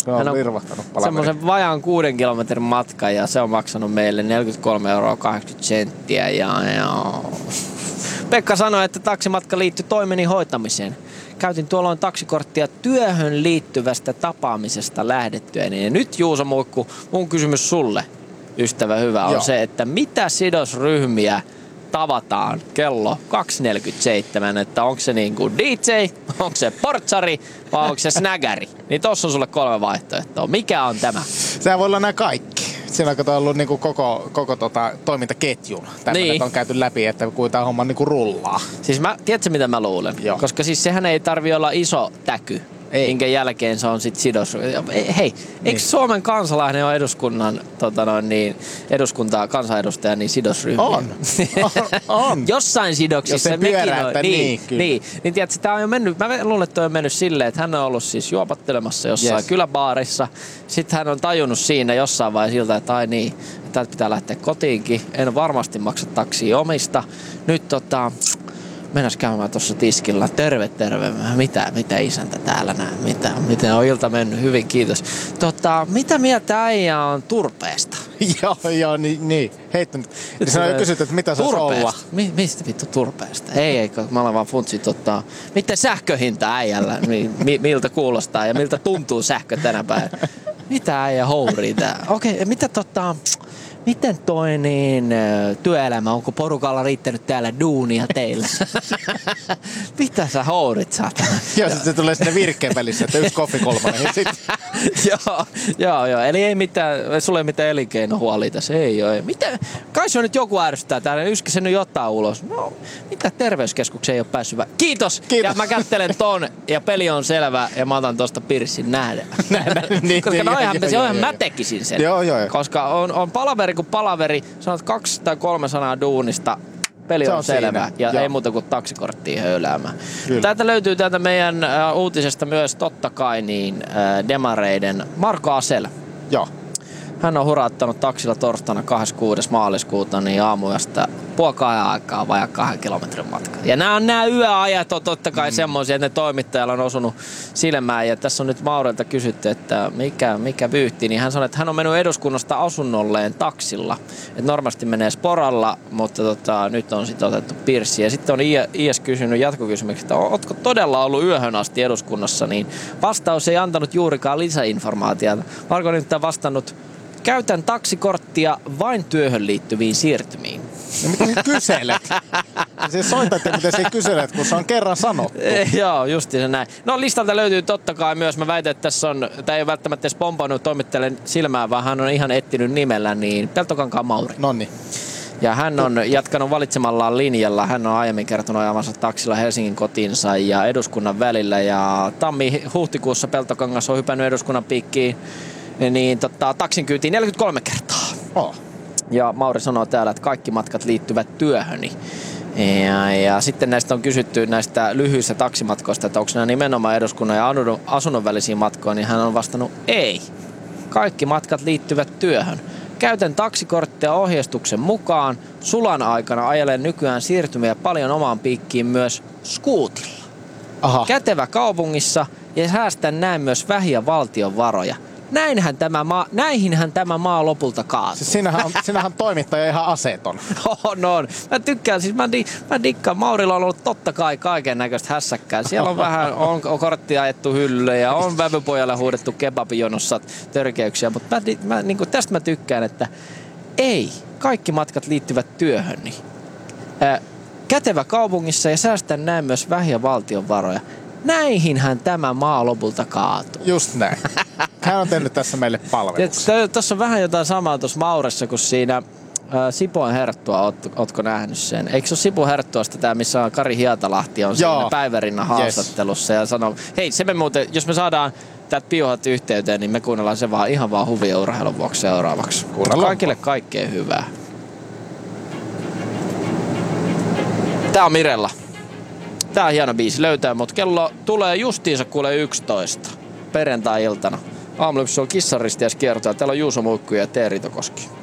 Se on virvahtanut palaveri. Semmoisen vajaan 6 kilometrin matkan ja se on maksanut meille 43,80 €. Ja Pekka sanoi, että taksimatka liittyi toimeni hoitamiseen. Käytin tuolloin taksikorttia työhön liittyvästä tapaamisesta lähdettyä. Ja nyt Juuso Muikku, mun kysymys sulle, ystävä hyvä, on se, että mitä sidosryhmiä tavataan kello 2.47, että onko se niin kuin DJ, onko se portsari vai onko se snägäri? Niin tossa on sulle 3 vaihtoehtoa. Mikä on tämä? Sehän voi olla nämä kaikki. Siinä on ollut niinku koko toimintaketjun. Tämmöinen on käyty läpi, että kuinka tämä homma niinku rullaa. Siis tiedätkö mitä mä luulen? Joo. Koska siis sehän ei tarvi olla iso täky. Ei. Minkä jälkeen se on sitten sidosryhmä. Hei, eikö Suomen kansalainen ole eduskunnan eduskuntaa kansanedustaja niin sidosryhmä? On. Jossain sidoksissa mekin on. Niin, tiedätkö, tää on jo mennyt, mä luulen, että toi on mennyt silleen, että hän on ollut siis juopattelemassa jossain kyläbaarissa. Sitten hän on tajunnut siinä jossain vaiheessa siltä, että ai niin, täältä pitää lähteä kotiinkin. En varmasti maksa taksia omista. Nyt mennäs käymään tuossa tiskillä. Terve. Mitä isäntä täällä näin? Miten on ilta mennyt? Hyvin, kiitos. Mitä mieltä äijä on turpeesta? Joo, niin. Heittänyt. Sinä on kysytty, että mitä se on olla. Mistä vittu turpeesta? Ei, mä olen vaan funtsit miten sähköhinta äijällä? Miltä kuulostaa ja miltä tuntuu sähkö tänä päivänä? Mitä äijä hourii tää? Okei, miten työelämä, onko porukalla riittänyt täällä duunia teillä? Mitä sä hourit, saatana? Joo, sitten se tulee sinne virkkeen välissä, että 1 koffi 3. Joo. Eli ei mitään, sulla ei mitään elinkeinohuolia tässä, ei ole. Kai se on nyt joku ärsyttää täällä, yskä se nyt jotain ulos. No, mitä terveyskeskuksen ei ole päässyt Kiitos! Ja mä kättelen ton, ja peli on selvä, ja mä otan tosta pirssin nähdä. Koska mä tekisin sen. Joo. Koska on palaveri kuin palaveri, sanot 2 tai 3 sanaa duunista, peli on selvä ja ei muuta kuin taksikorttiin höyläämään. Täältä löytyy täältä meidän uutisesta myös totta kai demareiden Marko Asel. Joo. Hän on huraattanut taksilla torstaina 26. maaliskuuta aamuyöstä 1,5 aikaa vajaa 2 kilometrin matka. Ja nämä yöajat on totta kai semmoisia, että ne toimittajalla on osunut silmään. Ja tässä on nyt Maurilta kysytty, että mikä vyyhti. Niin hän sanoi, että hän on mennyt eduskunnasta asunnolleen taksilla. Että normaalisti menee sporalla, mutta nyt on sitten otettu pirssi. Ja sitten on IS kysynyt jatkokysymyksiä, että ootko todella ollut yöhön asti eduskunnassa? Niin vastaus ei antanut juurikaan lisäinformaatiota. Marko on nyt vastannut, käytän taksikorttia vain työhön liittyviin siirtymiin. No mitä sä kyselet? Se soitatte, mitä sä kyselet, kun se on kerran sanottu. Joo, justi se näin. No listalta löytyy totta kai myös, mä väitän, että tässä on, tai ei välttämättä edes pompannut toimittajalle silmään, vaan hän on ihan etsinyt nimellä, niin Peltokankaan Mauri. Nonni. Ja hän on jatkanut valitsemallaan linjalla. Hän on aiemmin kertonut ajavansa taksilla Helsingin kotinsa ja eduskunnan välillä. Ja huhtikuussa Peltokangas on hypännyt eduskunnan piikkiin taksin kyytiin 43 kertaa. Oh. Ja Mauri sanoo täällä, että kaikki matkat liittyvät työhöni. Ja sitten näistä on kysytty näistä lyhyistä taksimatkoista, että onko nämä nimenomaan eduskunnan ja asunnon välisiä matkoja, niin hän on vastannut ei. Kaikki matkat liittyvät työhön. Käytän taksikorttia ohjeistuksen mukaan. Sulan aikana ajelen nykyään siirtymiä paljon omaan piikkiin myös skuutilla. Aha. Kätevä kaupungissa ja säästän näin myös vähiä valtion varoja. Näihinhän tämä maa lopulta kaatuu. Siis sinähän toimittaja ihan aseeton. On. Mä tykkään, siis mä dikkaan. Maurilla on ollut totta kai kaiken näköistä hässäkkää. Siellä on vähän, on korttia ajettu hyllyä ja on vävypojalle huudettu kebabijonossa törkeyksiä. Mutta tästä mä tykkään, että ei, kaikki matkat liittyvät työhöni. Kätevä kaupungissa ja säästän näin myös vähiä valtion varoja. Näihinhän tämä maa lopulta kaatuu. Just näin. Hän on tehnyt tässä meille palveluksen. Tuossa on vähän jotain samaa tuossa Mauressa kuin siinä Sipoon Herttua. Ootko nähnyt sen? Eikö se ole Sipon Herttuasta tämä, missä on Kari Hietalahti on siinä Päivärinnan haastattelussa ja sanoo, hei se me muuten, jos me saadaan täältä Biohat yhteyteen, niin me kuunnellaan se vaan ihan vaan huvia urheilun vuoksi seuraavaksi. Kaikille kaikkea hyvää. Tää on Mirella. Tää on hieno biisi, löytää mut. Kello tulee justiinsa kuule 11 perjantai-iltana. Aamulypsy on Kissanristiäiskiertoa. Täällä on Juuso Muikku ja Teeri Tokoski.